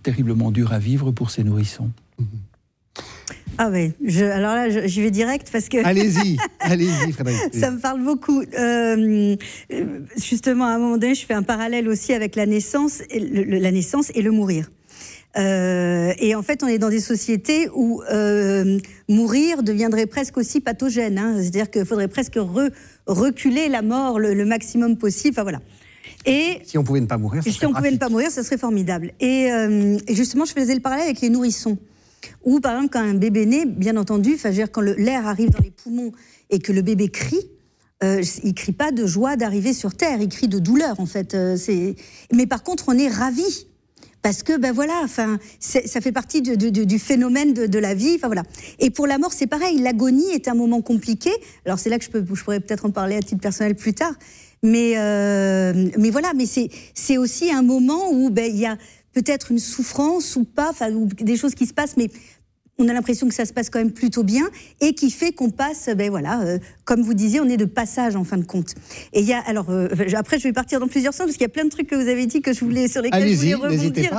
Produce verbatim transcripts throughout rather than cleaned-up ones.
terriblement dur à vivre pour ces nourrissons. Ah oui, je, alors là, je, j'y vais direct parce que... Allez-y, allez-y, Frédéric. Ça me parle beaucoup. Euh, justement, à un moment donné, je fais un parallèle aussi avec la naissance et le, la naissance et le mourir. Euh, et en fait, on est dans des sociétés où euh, mourir deviendrait presque aussi pathogène. Hein, c'est-à-dire qu'il faudrait presque re, reculer la mort le, le maximum possible. Enfin voilà. Et si on pouvait ne pas mourir, ça si on pouvait ne pas mourir, ça serait formidable. Et, euh, et justement, je faisais le parallèle avec les nourrissons. Ou par exemple, quand un bébé naît, bien entendu, enfin, je veux dire, quand le, l'air arrive dans les poumons et que le bébé crie, euh, il crie pas de joie d'arriver sur Terre, il crie de douleur en fait. Euh, c'est... Mais par contre, on est ravis. Parce que, ben voilà, enfin, ça fait partie de, de, de, du phénomène de, de la vie. Enfin voilà. Et pour la mort, c'est pareil. L'agonie est un moment compliqué. Alors c'est là que je, peux, je pourrais peut-être en parler à titre personnel plus tard. Mais, euh, mais voilà, mais c'est, c'est aussi un moment où ben, il y a peut-être une souffrance ou pas, enfin, ou des choses qui se passent, mais on a l'impression que ça se passe quand même plutôt bien et qui fait qu'on passe, ben voilà, euh, comme vous disiez, on est de passage en fin de compte. Et il y a, alors, euh, après, je vais partir dans plusieurs sens parce qu'il y a plein de trucs que vous avez dit que je voulais, sur lesquels Allez-y, je voulais rebondir.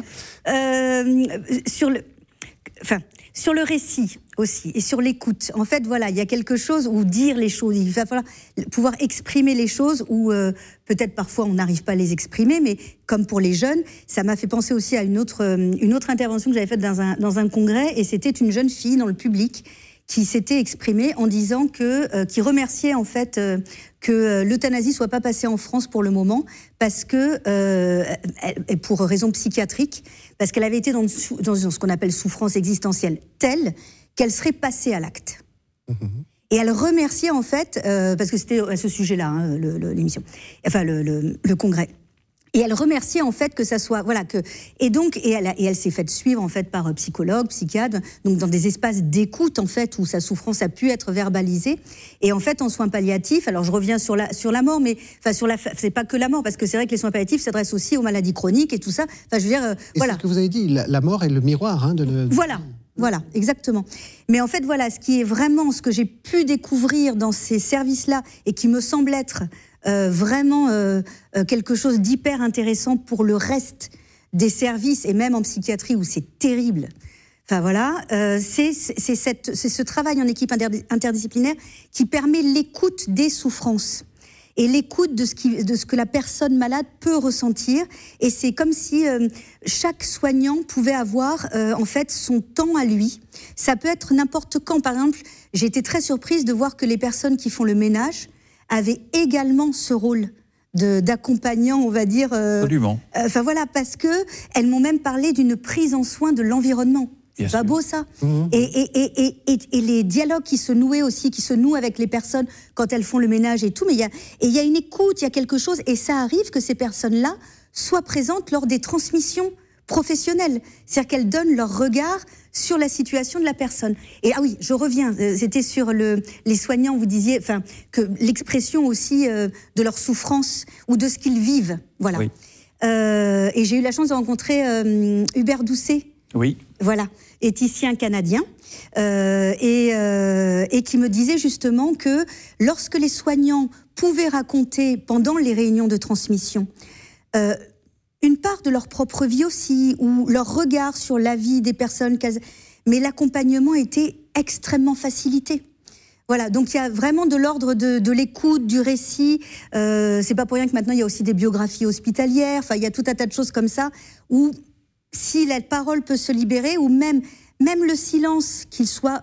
Euh, sur le, enfin, sur le récit aussi et sur l'écoute. En fait, voilà, il y a quelque chose où dire les choses, il va falloir pouvoir exprimer les choses où euh, peut-être parfois on n'arrive pas à les exprimer, mais comme pour les jeunes, ça m'a fait penser aussi à une autre, euh, une autre intervention que j'avais faite dans un, dans un congrès, et c'était une jeune fille dans le public qui s'était exprimée en disant que, euh, qui remerciait en fait euh, que euh, l'euthanasie soit pas passée en France pour le moment, parce que euh, elle, pour raisons psychiatriques, parce qu'elle avait été dans, dans ce qu'on appelle souffrance existentielle telle qu'elle serait passée à l'acte. Mmh. Et elle remerciait en fait, euh, parce que c'était à ce sujet-là, hein, le, le, l'émission, enfin le, le, le congrès. Et elle remerciait en fait que ça soit, voilà, que, et donc, et elle, a, et elle s'est faite suivre en fait par psychologue, psychiatre, donc dans des espaces d'écoute en fait où sa souffrance a pu être verbalisée. Et en fait, en soins palliatifs, alors je reviens sur la sur la mort, mais enfin sur la, c'est pas que la mort, parce que c'est vrai que les soins palliatifs s'adressent aussi aux maladies chroniques et tout ça. Enfin, je veux dire, euh, et voilà. C'est ce que vous avez dit, la, la mort est le miroir, hein, de. Le... Voilà. Voilà, exactement. Mais en fait, voilà, ce qui est vraiment, ce que j'ai pu découvrir dans ces services-là et qui me semble être euh, vraiment euh, quelque chose d'hyper intéressant pour le reste des services, et même en psychiatrie où c'est terrible. Enfin voilà, euh, c'est, c'est, cette, c'est ce travail en équipe interdisciplinaire qui permet l'écoute des souffrances et l'écoute de ce, qui, de ce que la personne malade peut ressentir. Et c'est comme si euh, chaque soignant pouvait avoir euh, en fait son temps à lui. Ça peut être n'importe quand. Par exemple, j'ai été très surprise de voir que les personnes qui font le ménage avaient également ce rôle de, d'accompagnant, on va dire. Euh, Absolument. Enfin euh, voilà, parce que elles m'ont même parlé d'une prise en soin de l'environnement. C'est pas beau ça. Mmh. Et, et, et, et, et, et les dialogues qui se nouaient aussi, qui se nouent avec les personnes quand elles font le ménage et tout, mais il y a, et il y a une écoute, il y a quelque chose, et ça arrive que ces personnes-là soient présentes lors des transmissions professionnelles, c'est-à-dire qu'elles donnent leur regard sur la situation de la personne. Et ah oui, je reviens, c'était sur le, les soignants, vous disiez, enfin, que l'expression aussi euh, de leur souffrance ou de ce qu'ils vivent, voilà. Oui. Euh, et j'ai eu la chance de rencontrer euh, Hubert Doucet. Oui. Voilà, éthicien canadien, euh, et, euh, et qui me disait justement que lorsque les soignants pouvaient raconter pendant les réunions de transmission euh, une part de leur propre vie aussi, ou leur regard sur la vie des personnes, mais l'accompagnement était extrêmement facilité. Voilà, donc il y a vraiment de l'ordre de, de l'écoute, du récit. Euh, c'est pas pour rien que maintenant il y a aussi des biographies hospitalières. Enfin, il y a tout un tas de choses comme ça où si la parole peut se libérer, ou même, même le silence, qu'il soit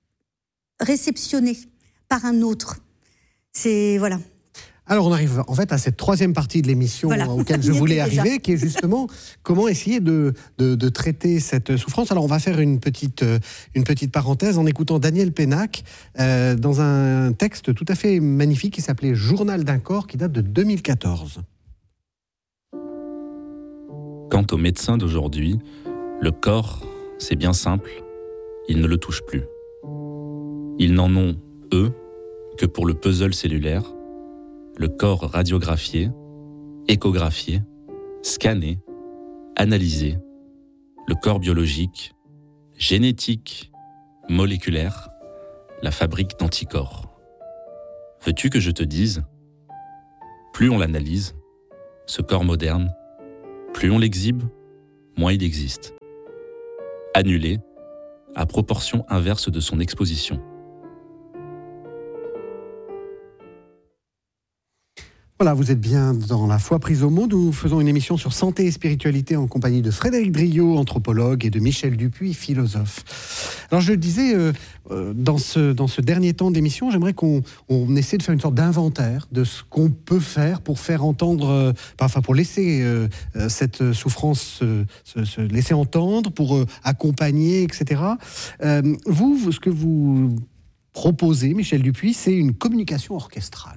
réceptionné par un autre. C'est, voilà. Alors on arrive en fait à cette troisième partie de l'émission, voilà, auquel je voulais arriver, qui est justement comment essayer de, de, de traiter cette souffrance. Alors on va faire une petite, une petite parenthèse en écoutant Daniel Pénac euh, dans un texte tout à fait magnifique qui s'appelait « Journal d'un corps » qui date de deux mille quatorze. Quant aux médecins d'aujourd'hui, le corps, c'est bien simple, ils ne le touchent plus. Ils n'en ont, eux, que pour le puzzle cellulaire, le corps radiographié, échographié, scanné, analysé, le corps biologique, génétique, moléculaire, la fabrique d'anticorps. Veux-tu que je te dise, plus on l'analyse, ce corps moderne, plus on l'exhibe, moins il existe. annulée, à proportion inverse de son exposition. Voilà, vous êtes bien dans La Foi prise au mot. Nous faisons une émission sur santé et spiritualité en compagnie de Frédéric Driot, anthropologue, et de Michel Dupuy, philosophe. Alors je le disais, euh, dans, ce, dans ce dernier temps d'émission, j'aimerais qu'on on essaie de faire une sorte d'inventaire de ce qu'on peut faire pour faire entendre, euh, enfin pour laisser euh, cette souffrance euh, se, se laisser entendre, pour euh, accompagner, et cetera. Euh, vous, vous, ce que vous proposez, Michel Dupuy, c'est une communication orchestrale.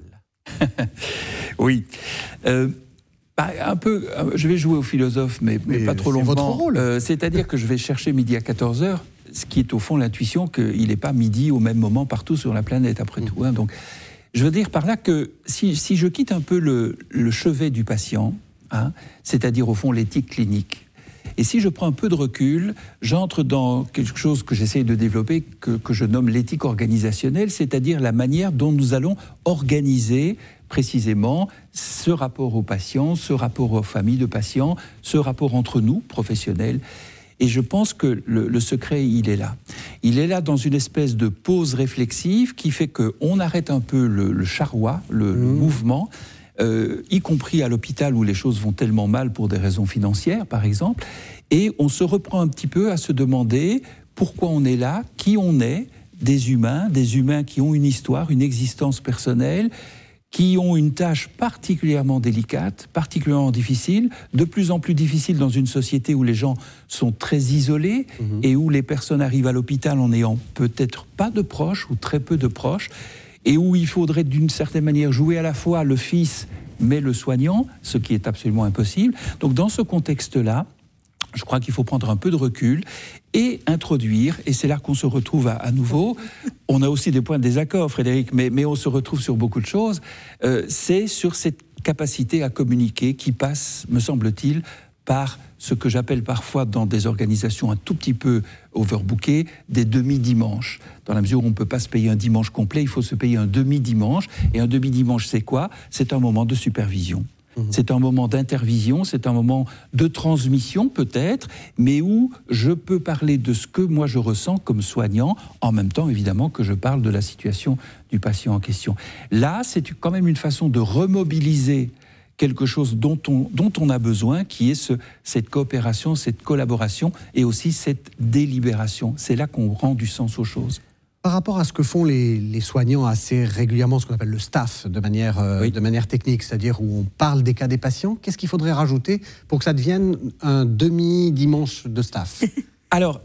Oui. Euh, bah, un peu, je vais jouer au philosophe, mais, mais, mais pas trop longtemps. C'est votre rôle. Euh, c'est-à-dire que je vais chercher midi à quatorze heures, ce qui est au fond l'intuition qu'il n'est pas midi au même moment partout sur la planète, après mmh. tout. Hein. Donc, je veux dire par là que si, si je quitte un peu le, le chevet du patient, hein, c'est-à-dire au fond l'éthique clinique, et si je prends un peu de recul, j'entre dans quelque chose que j'essaie de développer, que, que je nomme l'éthique organisationnelle, c'est-à-dire la manière dont nous allons organiser précisément ce rapport aux patients, ce rapport aux familles de patients, ce rapport entre nous, professionnels. Et je pense que le, le secret, il est là. Il est là dans une espèce de pause réflexive qui fait qu'on arrête un peu le, le charroi, le, mmh. le mouvement, Euh, y compris à l'hôpital où les choses vont tellement mal pour des raisons financières, par exemple, et on se reprend un petit peu à se demander pourquoi on est là, qui on est, des humains, des humains qui ont une histoire, une existence personnelle, qui ont une tâche particulièrement délicate, particulièrement difficile, de plus en plus difficile dans une société où les gens sont très isolés mmh. et où les personnes arrivent à l'hôpital en n'ayant peut-être pas de proches ou très peu de proches, et où il faudrait d'une certaine manière jouer à la fois le fils mais le soignant, ce qui est absolument impossible. Donc dans ce contexte-là, je crois qu'il faut prendre un peu de recul et introduire, et c'est là qu'on se retrouve à, à nouveau, on a aussi des points de désaccord, Frédéric, mais, mais on se retrouve sur beaucoup de choses, euh, c'est sur cette capacité à communiquer qui passe, me semble-t-il, par ce que j'appelle parfois dans des organisations un tout petit peu overbookées, des demi-dimanches. Dans la mesure où on ne peut pas se payer un dimanche complet, il faut se payer un demi-dimanche. Et un demi-dimanche, c'est quoi ? C'est un moment de supervision. Mmh. C'est un moment d'intervision, c'est un moment de transmission peut-être, mais où je peux parler de ce que moi je ressens comme soignant, en même temps évidemment que je parle de la situation du patient en question. Là, c'est quand même une façon de remobiliser quelque chose dont on, dont on a besoin, qui est ce, cette coopération, cette collaboration et aussi cette délibération. C'est là qu'on rend du sens aux choses. Par rapport à ce que font les, les soignants assez régulièrement, ce qu'on appelle le staff, de manière, euh, oui. de manière technique, c'est-à-dire où on parle des cas des patients, qu'est-ce qu'il faudrait rajouter pour que ça devienne un demi-dimanche de staff ? Alors,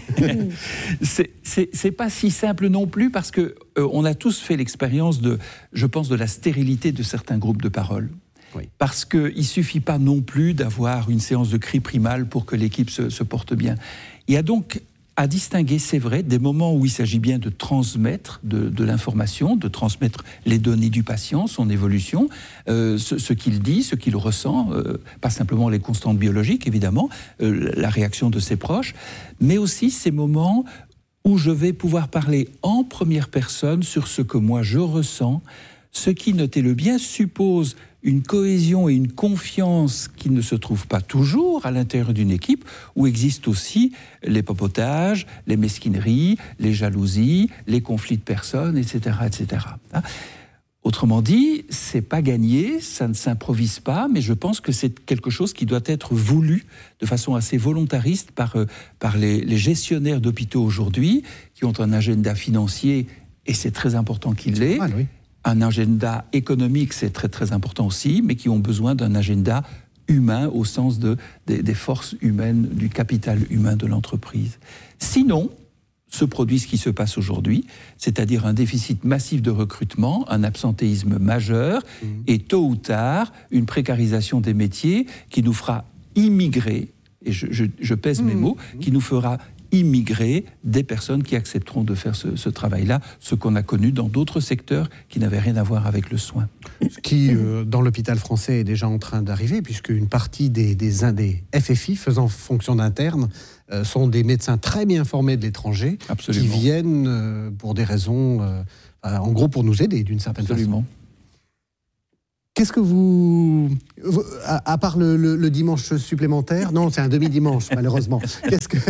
c'est, c'est, c'est pas si simple non plus, parce qu'on euh, a tous fait l'expérience, de, je pense, de la stérilité de certains groupes de parole. Oui. Parce qu'il ne suffit pas non plus d'avoir une séance de cri primal pour que l'équipe se, se porte bien. Il y a donc à distinguer, c'est vrai, des moments où il s'agit bien de transmettre de, de l'information, de transmettre les données du patient, son évolution, euh, ce, ce qu'il dit, ce qu'il ressent, euh, pas simplement les constantes biologiques, évidemment, euh, la réaction de ses proches, mais aussi ces moments où je vais pouvoir parler en première personne sur ce que moi je ressens, ce qui, notez-le bien, suppose une cohésion et une confiance qui ne se trouvent pas toujours à l'intérieur d'une équipe, où existent aussi les papotages, les mesquineries, les jalousies, les conflits de personnes, et cetera, et cetera. Autrement dit, c'est pas gagné, ça ne s'improvise pas, mais je pense que c'est quelque chose qui doit être voulu de façon assez volontariste par, par les, les gestionnaires d'hôpitaux aujourd'hui, qui ont un agenda financier, et c'est très important qu'il l'ait. Ah, oui. Un agenda économique, c'est très très important aussi, mais qui ont besoin d'un agenda humain au sens de, des, des forces humaines, du capital humain de l'entreprise. Sinon, se produit ce qui se passe aujourd'hui, c'est-à-dire un déficit massif de recrutement, un absentéisme majeur, mmh. et tôt ou tard, une précarisation des métiers qui nous fera immigrer, et je, je, je pèse mmh. mes mots, qui nous fera immigrer des personnes qui accepteront de faire ce, ce travail-là, ce qu'on a connu dans d'autres secteurs qui n'avaient rien à voir avec le soin. Ce qui, euh, dans l'hôpital français, est déjà en train d'arriver, puisque une partie des, des, des F F I faisant fonction d'interne euh, sont des médecins très bien formés de l'étranger, Absolument. Qui viennent euh, pour des raisons, euh, en gros pour nous aider d'une certaine Absolument. façon. Qu'est-ce que vous... À, à part le, le, le dimanche supplémentaire, non, c'est un demi-dimanche, malheureusement. Qu'est-ce que, qu'est-ce,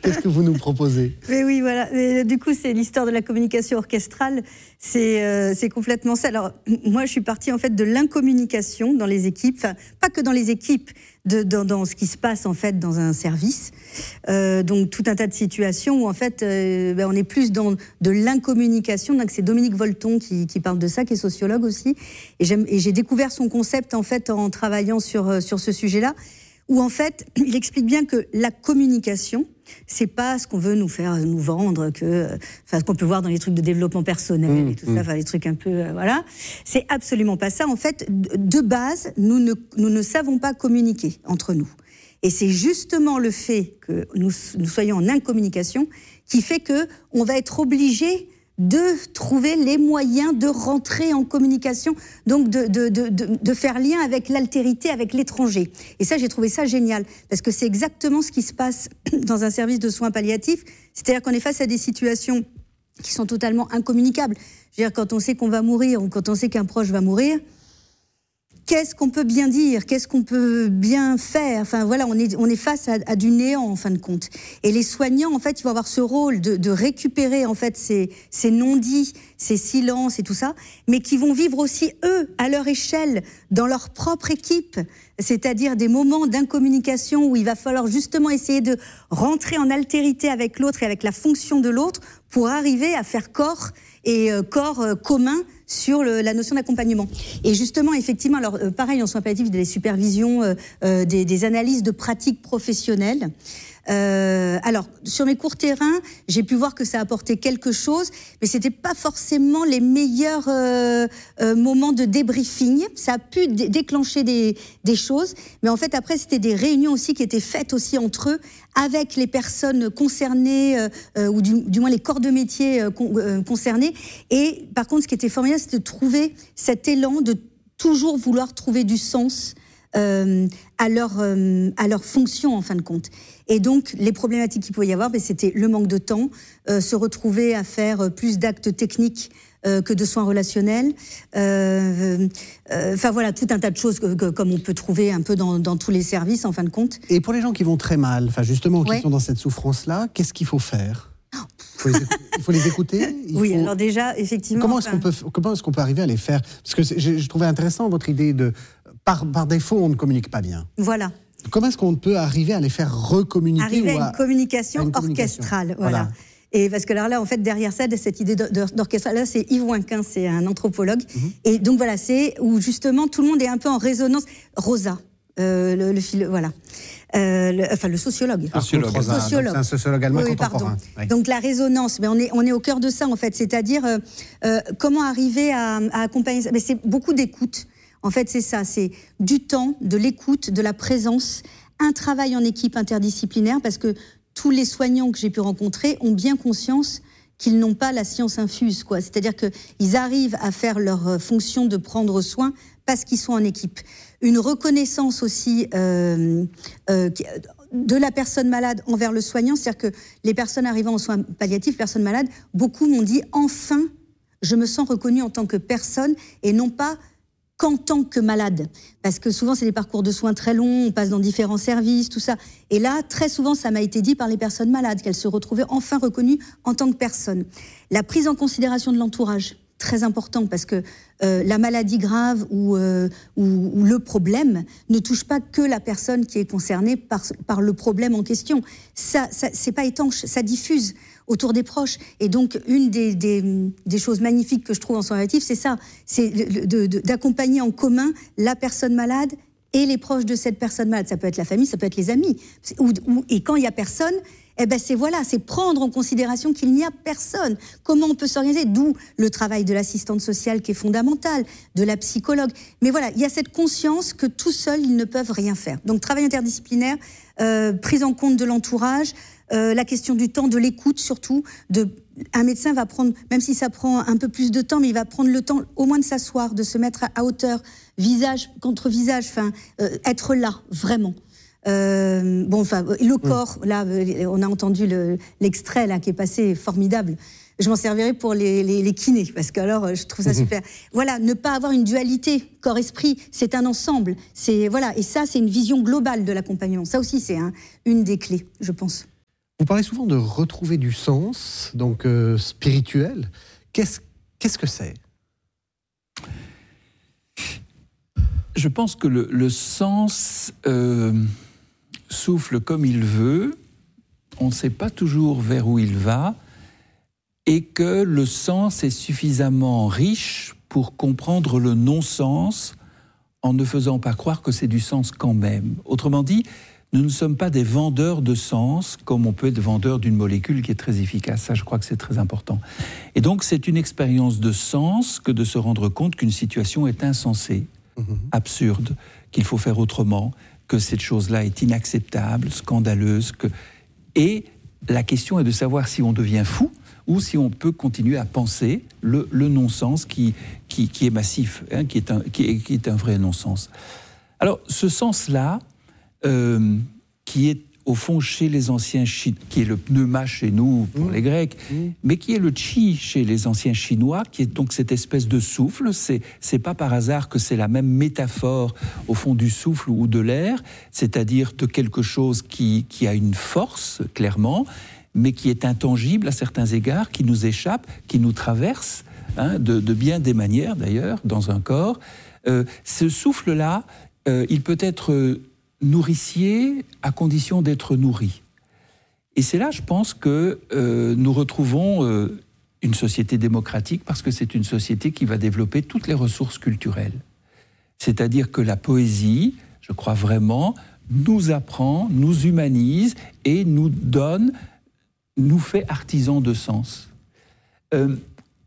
Qu'est-ce que vous nous proposez? Mais oui, voilà. Mais, du coup, c'est l'histoire de la communication orchestrale. C'est, euh, c'est complètement ça. Alors, moi, je suis partie en fait de l'incommunication dans les équipes. Enfin, pas que dans les équipes, de, dans, dans ce qui se passe en fait dans un service. Euh, donc, tout un tas de situations où en fait, euh, ben, on est plus dans de l'incommunication. Donc, c'est Dominique Volton qui, qui parle de ça, qui est sociologue aussi. Et, j'aime, et j'ai découvert son concept en fait en travaillant sur sur ce sujet-là, où en fait, il explique bien que la communication, c'est pas ce qu'on veut nous faire nous vendre, que, enfin, ce qu'on peut voir dans les trucs de développement personnel mmh, et tout mmh. ça, enfin, les trucs un peu, euh, voilà. C'est absolument pas ça. En fait, de base, nous ne, nous ne savons pas communiquer entre nous. Et c'est justement le fait que nous, nous soyons en incommunication qui fait que on va être obligé de trouver les moyens de rentrer en communication, donc de, de, de, de, de faire lien avec l'altérité, avec l'étranger. Et ça, j'ai trouvé ça génial, parce que c'est exactement ce qui se passe dans un service de soins palliatifs, c'est-à-dire qu'on est face à des situations qui sont totalement incommunicables. Je veux dire, quand on sait qu'on va mourir, ou quand on sait qu'un proche va mourir, qu'est-ce qu'on peut bien dire? Qu'est-ce qu'on peut bien faire? Enfin voilà, on est, on est face à, à du néant en fin de compte. Et les soignants, en fait, ils vont avoir ce rôle de, de récupérer en fait ces, ces non-dits, ces silences et tout ça, mais qui vont vivre aussi eux à leur échelle dans leur propre équipe. C'est-à-dire des moments d'incommunication où il va falloir justement essayer de rentrer en altérité avec l'autre et avec la fonction de l'autre pour arriver à faire corps et euh, corps euh, commun sur le, la notion d'accompagnement. Et justement, effectivement, alors euh, pareil, en soins palliatifs, des supervisions, euh, euh, des, des analyses de pratiques professionnelles. Euh, alors, sur mes courts terrains, j'ai pu voir que ça apportait quelque chose, mais c'était pas forcément les meilleurs euh, euh, moments de débriefing. Ça a pu d- déclencher des, des choses, mais en fait, après, c'était des réunions aussi qui étaient faites aussi entre eux, avec les personnes concernées, euh, euh, ou du, du moins les corps de métier euh, con, euh, concernés. Et par contre, ce qui était formidable, c'était de trouver cet élan de toujours vouloir trouver du sens Euh, à leur euh, à leur fonction en fin de compte. Et donc les problématiques qu'il pouvait y avoir, ben, c'était le manque de temps, euh, se retrouver à faire plus d'actes techniques euh, que de soins relationnels. Enfin euh, euh, voilà, tout un tas de choses que, que, comme on peut trouver un peu dans, dans tous les services en fin de compte. Et pour les gens qui vont très mal, enfin justement qui ouais. sont dans cette souffrance-là, qu'est-ce qu'il faut faire? Il faut les écouter. Il faut les écouter il oui, faut... alors déjà, effectivement... Comment enfin... est-ce qu'on peut, comment est-ce qu'on peut arriver à les faire? Parce que je, je trouvais intéressant votre idée de... Par, par défaut, on ne communique pas bien. Voilà. Comment est-ce qu'on peut arriver à les faire recommuniquer? Arriver ou à, à une communication, à une communication orchestrale, voilà. voilà. Et parce que alors là, en fait, derrière ça, de cette idée d'orchestrale, là, c'est Yves Ouinquin, c'est un anthropologue. Mm-hmm. Et donc voilà, c'est où justement tout le monde est un peu en résonance. Rosa, euh, le, le fil, voilà. Euh, le, enfin, le sociologue. Sociologue. Rosa, sociologue. C'est un sociologue allemand oui, contemporain. Oui. Donc la résonance, mais on est, on est au cœur de ça, en fait. C'est-à-dire, euh, euh, comment arriver à, à accompagner ça? Mais c'est beaucoup d'écoute. En fait, c'est ça, c'est du temps, de l'écoute, de la présence, un travail en équipe interdisciplinaire, parce que tous les soignants que j'ai pu rencontrer ont bien conscience qu'ils n'ont pas la science infuse, quoi. C'est-à-dire qu'ils arrivent à faire leur fonction de prendre soin parce qu'ils sont en équipe. Une reconnaissance aussi euh, euh, de la personne malade envers le soignant, c'est-à-dire que les personnes arrivant en soins palliatifs, personnes malades, beaucoup m'ont dit « enfin, je me sens reconnue en tant que personne et non pas qu'en tant que malade ». Parce que souvent, c'est des parcours de soins très longs, on passe dans différents services, tout ça. Et là, très souvent, ça m'a été dit par les personnes malades, qu'elles se retrouvaient enfin reconnues en tant que personne. La prise en considération de l'entourage, très important, parce que euh, la maladie grave ou, euh, ou, ou le problème ne touche pas que la personne qui est concernée par, par le problème en question. Ça, ça, c'est pas étanche, ça diffuse autour des proches. Et donc, une des, des, des choses magnifiques que je trouve en soins palliatifs, c'est ça, c'est de, de, d'accompagner en commun la personne malade et les proches de cette personne malade. Ça peut être la famille, ça peut être les amis. Ou, ou, et quand il y a personne, eh ben c'est voilà, c'est prendre en considération qu'il n'y a personne. Comment on peut s'organiser? D'où le travail de l'assistante sociale qui est fondamental, de la psychologue. Mais voilà, il y a cette conscience que tout seul, ils ne peuvent rien faire. Donc, travail interdisciplinaire, euh, prise en compte de l'entourage, euh, la question du temps, de l'écoute surtout. De, un médecin va prendre, même si ça prend un peu plus de temps, mais il va prendre le temps au moins de s'asseoir, de se mettre à, à hauteur, visage contre visage, enfin, euh, être là, vraiment. Euh, bon, enfin, le corps, oui. Là, on a entendu le, l'extrait là qui est passé, formidable. Je m'en servirai pour les, les, les kinés, parce que alors, je trouve ça mmh. super. Voilà, ne pas avoir une dualité corps-esprit, c'est un ensemble. C'est voilà, et ça, c'est une vision globale de l'accompagnement. Ça aussi, c'est hein, une des clés, je pense. Vous parlez souvent de retrouver du sens, donc euh, spirituel. Qu'est-ce, qu'est-ce que c'est ? Je pense que le, le sens euh, souffle comme il veut, on ne sait pas toujours vers où il va, et que le sens est suffisamment riche pour comprendre le non-sens en ne faisant pas croire que c'est du sens quand même. Autrement dit, nous ne sommes pas des vendeurs de sens comme on peut être vendeur d'une molécule qui est très efficace. Ça, je crois que c'est très important. Et donc, c'est une expérience de sens que de se rendre compte qu'une situation est insensée, mmh. absurde, qu'il faut faire autrement, que cette chose-là est inacceptable, scandaleuse. Que... Et la question est de savoir si on devient fou ou si on peut continuer à penser le, le non-sens qui, qui, qui est massif, hein, qui, est un, qui, est, qui est un vrai non-sens. Alors, ce sens-là, euh, qui est au fond chez les anciens Chinois, qui est le pneuma chez nous pour mmh. les Grecs, mmh. mais qui est le chi chez les anciens Chinois, qui est donc cette espèce de souffle. C'est, c'est pas par hasard que c'est la même métaphore au fond du souffle ou de l'air, c'est-à-dire de quelque chose qui, qui a une force, clairement, mais qui est intangible à certains égards, qui nous échappe, qui nous traverse, hein, de, de bien des manières d'ailleurs, dans un corps. Euh, ce souffle-là, euh, il peut être euh, nourricier à condition d'être nourri. Et c'est là, je pense, que euh, nous retrouvons euh, une société démocratique, parce que c'est une société qui va développer toutes les ressources culturelles. C'est-à-dire que la poésie, je crois vraiment, nous apprend, nous humanise et nous donne, nous fait artisans de sens. Euh,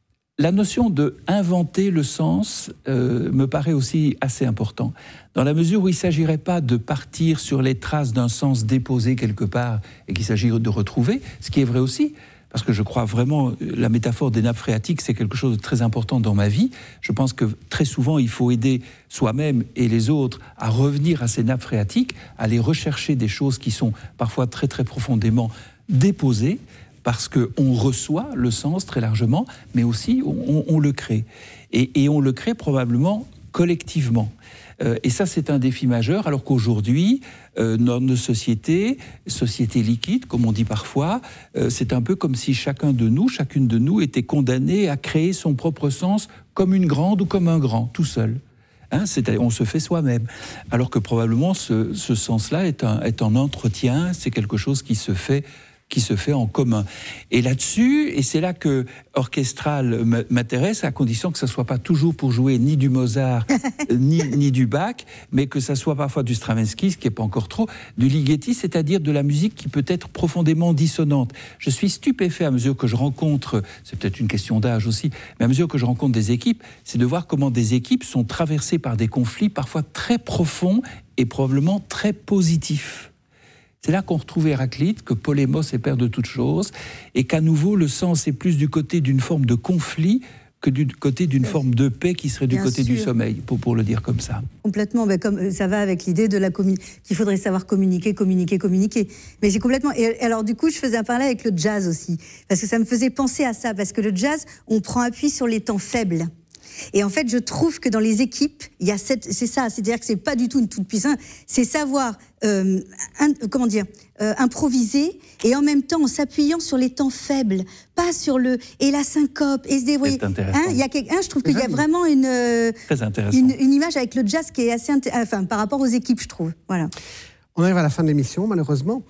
la notion de inventer le sens euh, me paraît aussi assez important, dans la mesure où il ne s'agirait pas de partir sur les traces d'un sens déposé quelque part et qu'il s'agit de retrouver, ce qui est vrai aussi, parce que je crois vraiment, la métaphore des nappes phréatiques, c'est quelque chose de très important dans ma vie. Je pense que très souvent, il faut aider soi-même et les autres à revenir à ces nappes phréatiques, à aller rechercher des choses qui sont parfois très très profondément déposé, parce qu'on reçoit le sens très largement, mais aussi on, on le crée. Et, et on le crée probablement collectivement. Euh, et ça, c'est un défi majeur, alors qu'aujourd'hui, euh, dans nos sociétés, sociétés liquides, comme on dit parfois, euh, c'est un peu comme si chacun de nous, chacune de nous, était condamné à créer son propre sens comme une grande ou comme un grand, tout seul. Hein, c'est-à-dire, on se fait soi-même. Alors que probablement, ce, ce sens-là est un, est un entretien, c'est quelque chose qui se fait qui se fait en commun. Et là-dessus, et c'est là que Orchestral m'intéresse, à condition que ça ne soit pas toujours pour jouer ni du Mozart, ni, ni du Bach, mais que ça soit parfois du Stravinsky, ce qui n'est pas encore trop, du Ligeti, c'est-à-dire de la musique qui peut être profondément dissonante. Je suis stupéfait à mesure que je rencontre, c'est peut-être une question d'âge aussi, mais à mesure que je rencontre des équipes, c'est de voir comment des équipes sont traversées par des conflits parfois très profonds et probablement très positifs. C'est là qu'on retrouve Héraclite, que Polémos est père de toutes choses, et qu'à nouveau, le sens est plus du côté d'une forme de conflit que du côté d'une forme de paix qui serait du Bien côté sûr. Du sommeil, pour, pour le dire comme ça. Complètement, ben comme, ça va avec l'idée de la commun... qu'il faudrait savoir communiquer, communiquer, communiquer. Mais c'est complètement... Et alors du coup, je faisais un parallèle avec le jazz aussi, parce que ça me faisait penser à ça, parce que le jazz, on prend appui sur les temps faibles. Et en fait, je trouve que dans les équipes, il y a cette, c'est ça, c'est-à-dire que c'est pas du tout une toute puissance, c'est savoir, euh, un, comment dire, euh, improviser et en même temps en s'appuyant sur les temps faibles, pas sur le et la syncope et se débrouiller. C'est intéressant. Hein, il y a quelque, hein, je trouve qu'il y a vraiment une, euh, Très intéressant. Une, une image avec le jazz qui est assez, inté- enfin, par rapport aux équipes, je trouve. Voilà. On arrive à la fin de l'émission, malheureusement.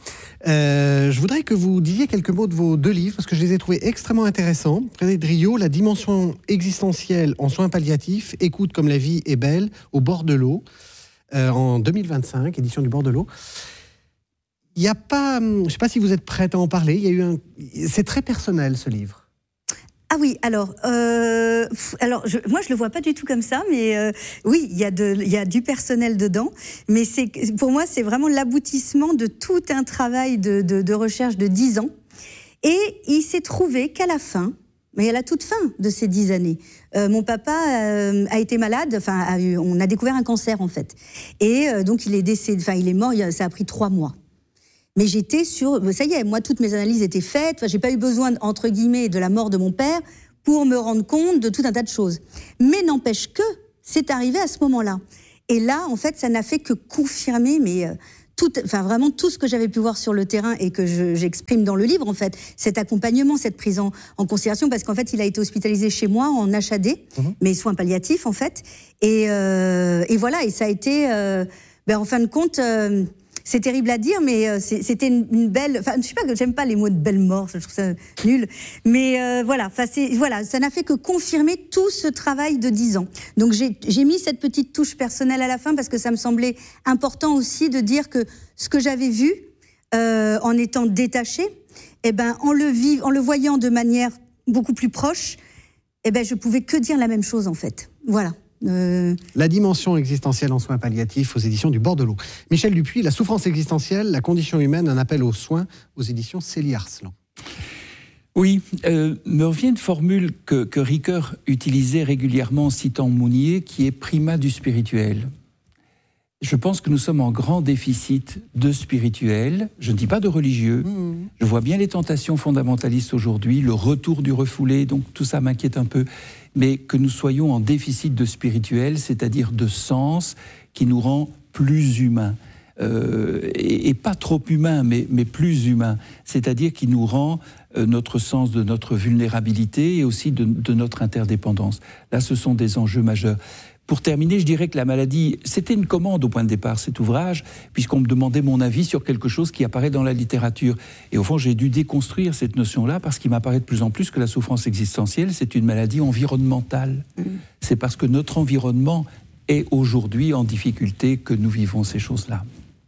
Euh, je voudrais que vous disiez quelques mots de vos deux livres, parce que je les ai trouvés extrêmement intéressants. Frédéric Driot, La dimension existentielle en soins palliatifs, écoute comme la vie est belle, au bord de l'eau, euh, en deux mille vingt-cinq, édition du bord de l'eau. Il n'y a pas, je ne sais pas si vous êtes prête à en parler, il y a eu un, c'est très personnel ce livre. Ah oui, alors, euh, alors je, moi je le vois pas du tout comme ça, mais euh, oui, il y a de, il y a du personnel dedans, mais c'est, pour moi c'est vraiment l'aboutissement de tout un travail de, de, de recherche de dix ans, et il s'est trouvé qu'à la fin, mais à la toute fin de ces dix années, euh, mon papa euh, a été malade, enfin a eu, on a découvert un cancer en fait, et euh, donc il est décédé, enfin il est mort, ça a pris trois mois. Mais j'étais sur... Ça y est, moi, toutes mes analyses étaient faites. Enfin, j'ai pas eu besoin, entre guillemets, de la mort de mon père pour me rendre compte de tout un tas de choses. Mais n'empêche que c'est arrivé à ce moment-là. Et là, en fait, ça n'a fait que confirmer mais, euh, tout, enfin vraiment tout ce que j'avais pu voir sur le terrain et que je, j'exprime dans le livre, en fait, cet accompagnement, cette prise en, en considération, parce qu'en fait, il a été hospitalisé chez moi en H A D, mmh. mais soins palliatifs, en fait. Et, euh, et voilà, et ça a été, euh, ben, en fin de compte, euh, c'est terrible à dire, mais c'est, c'était une, une belle... Enfin, je sais pas que j'aime pas les mots de belle mort, je trouve ça nul. Mais euh, voilà, c'est, voilà, ça n'a fait que confirmer tout ce travail de dix ans. Donc j'ai, j'ai mis cette petite touche personnelle à la fin parce que ça me semblait important aussi de dire que ce que j'avais vu, euh, en étant détachée, eh ben, en, le vive, en le voyant de manière beaucoup plus proche, eh ben, je pouvais que dire la même chose, en fait. Voilà. Euh... La dimension existentielle en soins palliatifs aux éditions du Bord de l'eau. Michel Dupuis, La souffrance existentielle, la condition humaine, un appel aux soins aux éditions Célie Arslan. Oui, euh, me revient une formule que, que Ricoeur utilisait régulièrement en citant Mounier, qui est primat du spirituel. Je pense que nous sommes en grand déficit de spirituel, je ne dis pas de religieux, mmh. je vois bien les tentations fondamentalistes aujourd'hui, le retour du refoulé, donc tout ça m'inquiète un peu, mais que nous soyons en déficit de spirituel, c'est-à-dire de sens qui nous rend plus humains, euh, et, et pas trop humains, mais, mais plus humains, c'est-à-dire qui nous rend euh, notre sens de notre vulnérabilité et aussi de, de notre interdépendance. Là, ce sont des enjeux majeurs. Pour terminer, je dirais que la maladie, c'était une commande au point de départ, cet ouvrage, puisqu'on me demandait mon avis sur quelque chose qui apparaît dans la littérature. Et au fond, j'ai dû déconstruire cette notion-là, parce qu'il m'apparaît de plus en plus que la souffrance existentielle, c'est une maladie environnementale. Mmh. C'est parce que notre environnement est aujourd'hui en difficulté que nous vivons ces choses-là.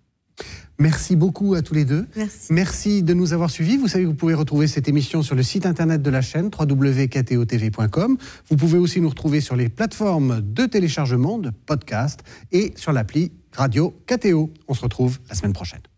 Merci beaucoup à tous les deux. Merci. Merci de nous avoir suivis. Vous savez que vous pouvez retrouver cette émission sur le site internet de la chaîne w w w point k t o t v point com. Vous pouvez aussi nous retrouver sur les plateformes de téléchargement, de podcast et sur l'appli Radio K T O. On se retrouve la semaine prochaine.